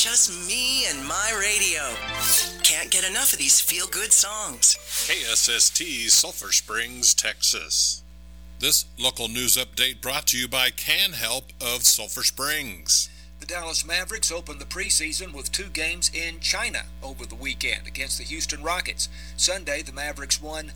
just me and my radio. Can't get enough of these feel-good songs. KSST, Sulphur Springs, Texas. This local news update brought to you by CanHelp of Sulphur Springs. The Dallas Mavericks opened the preseason with 2 games in China over the weekend against the Houston Rockets. Sunday, the Mavericks won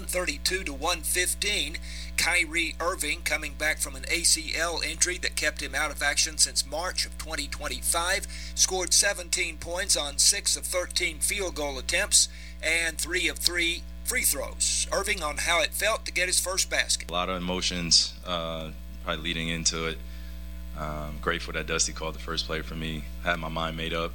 132-115. Kyrie Irving, coming back from an ACL injury that kept him out of action since March of 2025, scored 17 points on 6 of 13 field goal attempts and 3 of 3 free throws. Irving on how it felt to get his first basket. A lot of emotions probably leading into it. Grateful that Dusty called the first play for me. Had my mind made up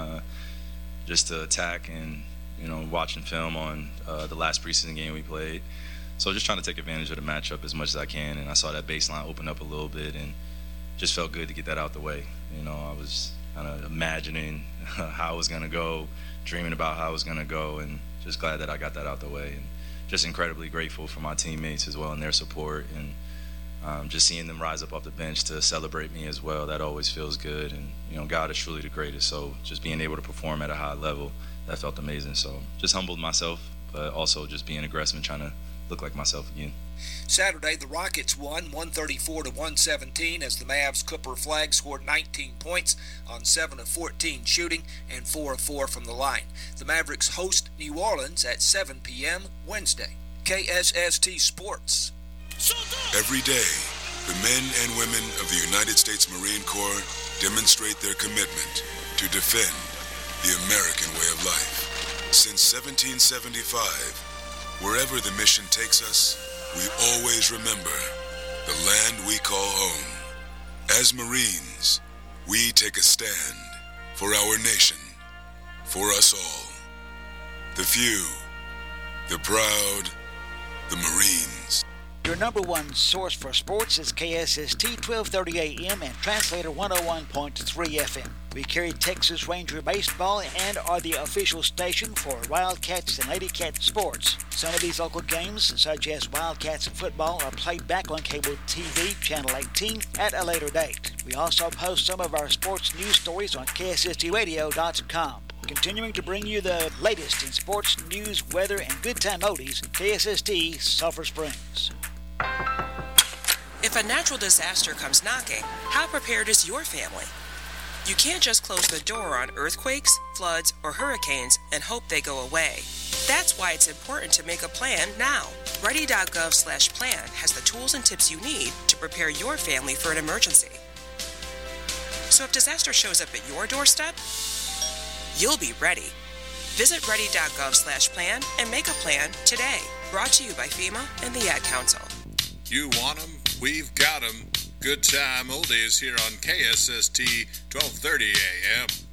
just to attack, and watching film on the last preseason game we played. So just trying to take advantage of the matchup as much as I can, and I saw that baseline open up a little bit and just felt good to get that out the way. I was kind of imagining how it was going to go, dreaming about how it was going to go, and just glad that I got that out the way. And just incredibly grateful for my teammates as well and their support, and just seeing them rise up off the bench to celebrate me as well. That always feels good, and God is truly the greatest. So just being able to perform at a high level, that felt amazing. So just humbled myself, but also just being aggressive and trying to look like myself again. Saturday, the Rockets won 134-117 as the Mavs' Cooper Flagg scored 19 points on 7 of 14 shooting and 4 of 4 from the line. The Mavericks host New Orleans at 7 p.m. Wednesday. KSST Sports. Every day, the men and women of the United States Marine Corps demonstrate their commitment to defend the American way of life. Since 1775, wherever the mission takes us, we always remember the land we call home. As Marines, we take a stand for our nation, for us all. The few, the proud, the Marines. Your number one source for sports is KSST 1230 AM and Translator 101.3 FM. We carry Texas Ranger baseball and are the official station for Wildcats and Lady Cat sports. Some of these local games, such as Wildcats football, are played back on cable TV, Channel 18, at a later date. We also post some of our sports news stories on KSSTradio.com. Continuing to bring you the latest in sports, news, weather, and good time oldies, KSST Sulphur Springs. If a natural disaster comes knocking, how prepared is your family? You can't just close the door on earthquakes, floods, or hurricanes and hope they go away. That's why it's important to make a plan now. Ready.gov/plan has the tools and tips you need to prepare your family for an emergency. So if disaster shows up at your doorstep, you'll be ready. Visit ready.gov/plan and make a plan today. Brought to you by FEMA and the Ad Council. You want 'em? We've got 'em. Good time oldies here on KSST 1230 AM.